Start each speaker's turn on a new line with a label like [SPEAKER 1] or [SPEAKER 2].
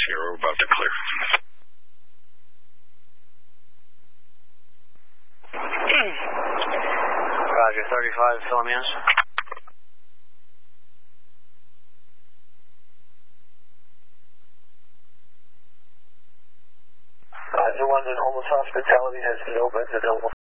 [SPEAKER 1] here. We're about to clear.
[SPEAKER 2] Roger, 35, Philomena.
[SPEAKER 3] Roger, London Homeless Hospitality has no beds available.